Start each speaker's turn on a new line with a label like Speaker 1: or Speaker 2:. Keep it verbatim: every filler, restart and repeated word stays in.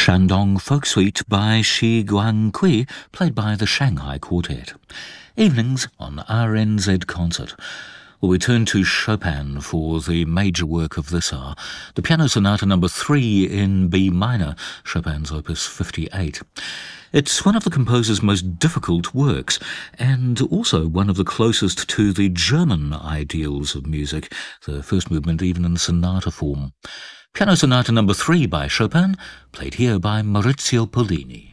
Speaker 1: Shandong Folk Suite by Shi Guangqi, played by the Shanghai Quartet. Evenings on R N Z Concert. Well, we turn to Chopin for the major work of this hour, the Piano Sonata number three in B minor, Chopin's opus fifty-eight. It's one of the composer's most difficult works, and also one of the closest to the German ideals of music, the first movement even in sonata form. Piano Sonata number three by Chopin, played here by Maurizio Pollini.